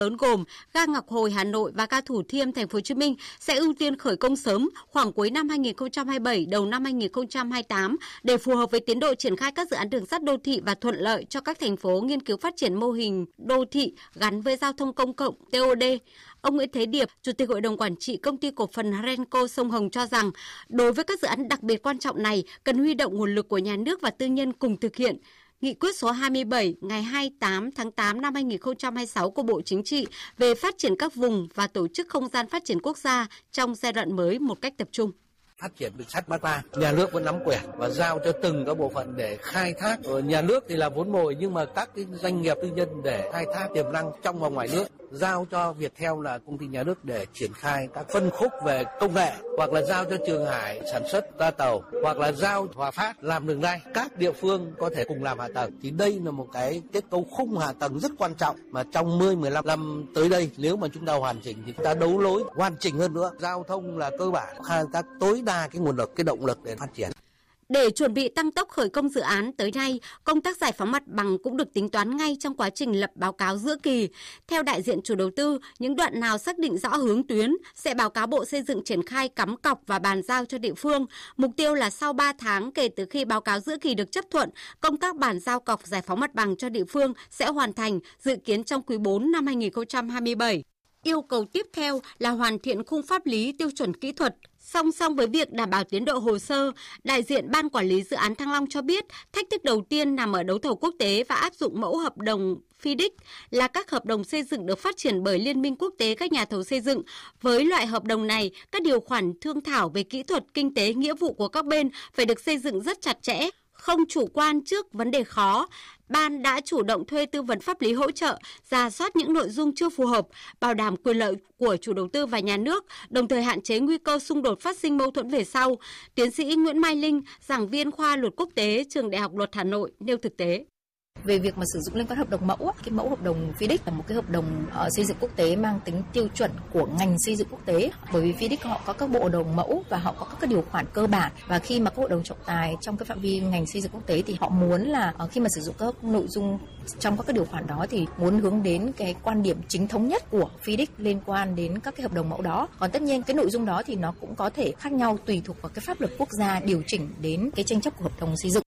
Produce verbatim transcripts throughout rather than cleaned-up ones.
lớn gồm ga Ngọc Hồi Hà Nội và ga Thủ Thiêm Thành phố Hồ Chí Minh sẽ ưu tiên khởi công sớm khoảng cuối năm hai nghìn không trăm hai mươi bảy, đầu năm hai nghìn không trăm hai mươi tám để phù hợp với tiến độ triển khai các dự án đường sắt đô thị và thuận lợi cho các thành phố nghiên cứu phát triển mô hình đô thị gắn với giao thông công cộng T O D. Ông Nguyễn Thế Điệp, Chủ tịch Hội đồng Quản trị Công ty Cổ phần Renco Sông Hồng cho rằng, đối với các dự án đặc biệt quan trọng này, cần huy động nguồn lực của nhà nước và tư nhân cùng thực hiện. Nghị quyết số hai mươi bảy ngày hai mươi tám tháng tám năm hai nghìn không trăm hai mươi sáu của Bộ Chính trị về phát triển các vùng và tổ chức không gian phát triển quốc gia trong giai đoạn mới một cách tập trung. Phát triển đường sắt Bắc Nam, nhà nước vẫn nắm quyền và giao cho từng các bộ phận để khai thác. Ở nhà nước thì là vốn mồi, nhưng mà các cái doanh nghiệp tư nhân để khai thác tiềm năng trong và ngoài nước, giao cho Viettel là công ty nhà nước để triển khai các phân khúc về công nghệ, hoặc là giao cho Trường Hải sản xuất toa tàu, hoặc là giao Hòa Phát làm đường ray. Các địa phương có thể cùng làm hạ tầng. Thì đây là một cái kết cấu khung hạ tầng rất quan trọng mà trong mười đến mười lăm năm tới đây, nếu mà chúng ta hoàn chỉnh thì chúng ta đấu lối hoàn chỉnh hơn nữa. Giao thông là cơ bản, khai thác tối đa cái nguồn lực, cái động lực để phát triển. Để chuẩn bị tăng tốc khởi công dự án tới nay, công tác giải phóng mặt bằng cũng được tính toán ngay trong quá trình lập báo cáo giữa kỳ. Theo đại diện chủ đầu tư, những đoạn nào xác định rõ hướng tuyến sẽ báo cáo Bộ Xây dựng triển khai cắm cọc và bàn giao cho địa phương. Mục tiêu là sau ba tháng kể từ khi báo cáo giữa kỳ được chấp thuận, công tác bàn giao cọc giải phóng mặt bằng cho địa phương sẽ hoàn thành, dự kiến trong quý bốn năm hai nghìn không trăm hai mươi bảy. Yêu cầu tiếp theo là hoàn thiện khung pháp lý tiêu chuẩn kỹ thuật. Song song với việc đảm bảo tiến độ hồ sơ, đại diện Ban Quản lý Dự án Thăng Long cho biết thách thức đầu tiên nằm ở đấu thầu quốc tế và áp dụng mẫu hợp đồng ép i đê i xê là các hợp đồng xây dựng được phát triển bởi Liên minh quốc tế các nhà thầu xây dựng. Với loại hợp đồng này, các điều khoản thương thảo về kỹ thuật, kinh tế, nghĩa vụ của các bên phải được xây dựng rất chặt chẽ, không chủ quan trước vấn đề khó. Ban đã chủ động thuê tư vấn pháp lý hỗ trợ, rà soát những nội dung chưa phù hợp, bảo đảm quyền lợi của chủ đầu tư và nhà nước, đồng thời hạn chế nguy cơ xung đột phát sinh mâu thuẫn về sau. Tiến sĩ Nguyễn Mai Linh, giảng viên khoa Luật Quốc tế, Trường Đại học Luật Hà Nội nêu thực tế. Về việc mà sử dụng liên quan hợp đồng mẫu, cái mẫu hợp đồng ép i đê i xê là một cái hợp đồng uh, xây dựng quốc tế mang tính tiêu chuẩn của ngành xây dựng quốc tế. Bởi vì ép i đê i xê họ có các bộ hợp đồng mẫu và họ có các cái điều khoản cơ bản, và khi mà các hội đồng trọng tài trong cái phạm vi ngành xây dựng quốc tế thì họ muốn là uh, khi mà sử dụng các nội dung trong các cái điều khoản đó thì muốn hướng đến cái quan điểm chính thống nhất của ép i đê i xê liên quan đến các cái hợp đồng mẫu đó. Còn tất nhiên cái nội dung đó thì nó cũng có thể khác nhau tùy thuộc vào cái pháp luật quốc gia điều chỉnh đến cái tranh chấp của hợp đồng xây dựng.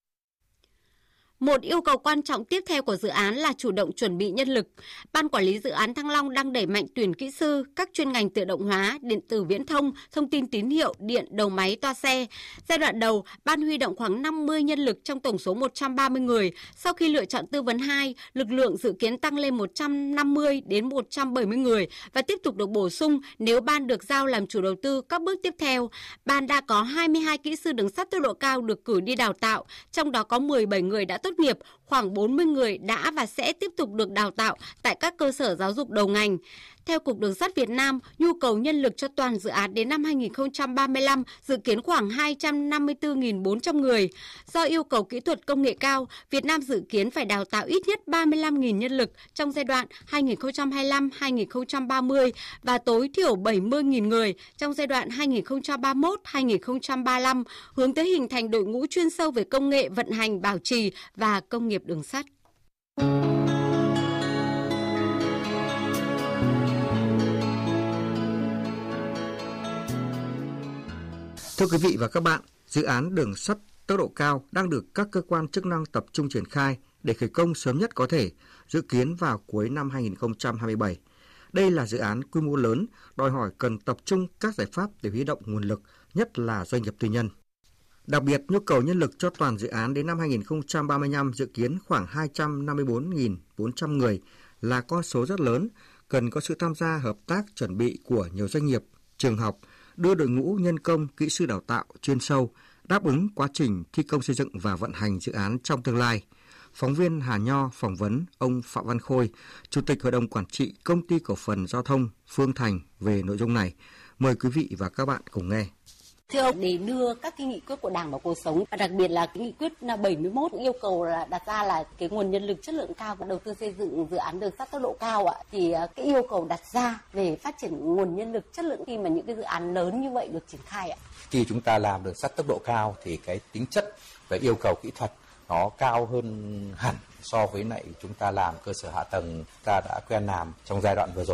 Một yêu cầu quan trọng tiếp theo của dự án là chủ động chuẩn bị nhân lực. Ban Quản lý Dự án Thăng Long đang đẩy mạnh tuyển kỹ sư, các chuyên ngành tự động hóa, điện tử viễn thông, thông tin tín hiệu, điện, đầu máy, toa xe. Giai đoạn đầu, Ban huy động khoảng năm mươi nhân lực trong tổng số một trăm ba mươi người. Sau khi lựa chọn tư vấn hai, lực lượng dự kiến tăng lên một trăm năm mươi đến một trăm bảy mươi người và tiếp tục được bổ sung nếu Ban được giao làm chủ đầu tư các bước tiếp theo. Ban đã có hai mươi hai kỹ sư đường sắt tốc độ cao được cử đi đào tạo, trong đó có mười bảy người đã tốt nghiệp, khoảng bốn mươi người đã và sẽ tiếp tục được đào tạo tại các cơ sở giáo dục đầu ngành. Theo Cục Đường sắt Việt Nam, nhu cầu nhân lực cho toàn dự án đến năm hai nghìn không trăm ba mươi lăm dự kiến khoảng hai trăm năm mươi tư nghìn bốn trăm người. Do yêu cầu kỹ thuật công nghệ cao, Việt Nam dự kiến phải đào tạo ít nhất ba mươi lăm nghìn nhân lực trong giai đoạn hai nghìn không trăm hai mươi lăm đến hai nghìn không trăm ba mươi và tối thiểu bảy mươi nghìn người trong giai đoạn hai nghìn không trăm ba mươi mốt đến hai nghìn không trăm ba mươi lăm, hướng tới hình thành đội ngũ chuyên sâu về công nghệ, vận hành, bảo trì và công nghiệp đường sắt. Thưa quý vị và các bạn, dự án đường sắt tốc độ cao đang được các cơ quan chức năng tập trung triển khai để khởi công sớm nhất có thể, dự kiến vào cuối năm hai nghìn không trăm hai mươi bảy. Đây là dự án quy mô lớn, đòi hỏi cần tập trung các giải pháp để huy động nguồn lực, nhất là doanh nghiệp tư nhân. Đặc biệt, nhu cầu nhân lực cho toàn dự án đến năm hai nghìn không trăm ba mươi lăm dự kiến khoảng hai trăm năm mươi bốn nghìn bốn trăm người là con số rất lớn, cần có sự tham gia hợp tác chuẩn bị của nhiều doanh nghiệp, trường học, đưa đội ngũ nhân công, kỹ sư đào tạo chuyên sâu, đáp ứng quá trình thi công xây dựng và vận hành dự án trong tương lai. Phóng viên Hà Nho phỏng vấn ông Phạm Văn Khôi, Chủ tịch Hội đồng Quản trị Công ty Cổ phần Giao thông Phương Thành về nội dung này. Mời quý vị và các bạn cùng nghe. Thưa ông, để đưa các cái nghị quyết của Đảng vào cuộc sống, và đặc biệt là cái nghị quyết bảy mươi mốt yêu cầu là đặt ra là cái nguồn nhân lực chất lượng cao và đầu tư xây dựng dự án đường sắt tốc độ cao ạ, thì cái yêu cầu đặt ra về phát triển nguồn nhân lực chất lượng khi mà những cái dự án lớn như vậy được triển khai ạ. Khi chúng ta làm đường sắt tốc độ cao thì cái tính chất và yêu cầu kỹ thuật nó cao hơn hẳn so với lại chúng ta làm cơ sở hạ tầng ta đã quen làm trong giai đoạn vừa rồi.